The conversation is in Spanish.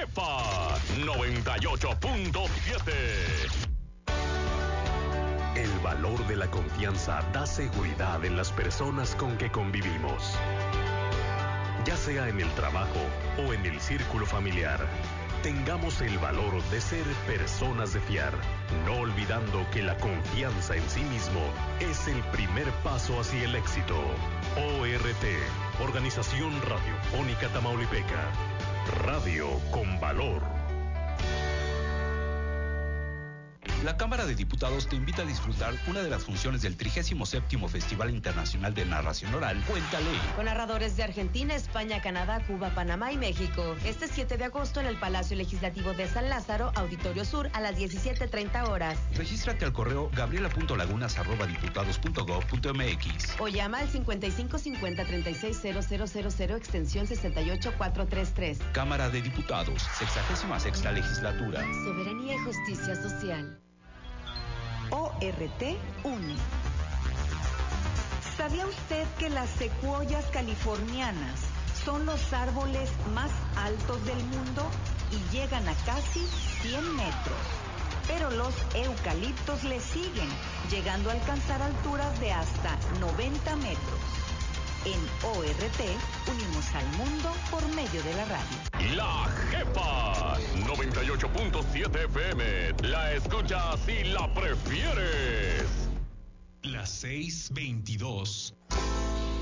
Jefa 98.7. El valor de la confianza da seguridad en las personas con que convivimos. Ya sea en el trabajo o en el círculo familiar, tengamos el valor de ser personas de fiar, no olvidando que la confianza en sí mismo es el primer paso hacia el éxito. ORT, Organización Radiofónica Tamaulipeca. Radio con valor. La Cámara de Diputados te invita a disfrutar una de las funciones del 37º Festival Internacional de Narración Oral, Cuéntale. Con narradores de Argentina, España, Canadá, Cuba, Panamá y México. Este 7 de agosto en el Palacio Legislativo de San Lázaro, Auditorio Sur, a las 17:30 horas. Regístrate al correo gabriela.lagunas@diputados.gov.mx o llama al 5550-360000 extensión 68433. Cámara de Diputados, 66ª Legislatura. Soberanía y justicia social. ORT une. ¿Sabía usted que las secuoyas californianas son los árboles más altos del mundo y llegan a casi 100 metros? Pero los eucaliptos le siguen, llegando a alcanzar alturas de hasta 90 metros. En ORT unimos al mundo por medio de la radio. La Jefa 98.7 FM. La escuchas y la prefieres. Las 6:22.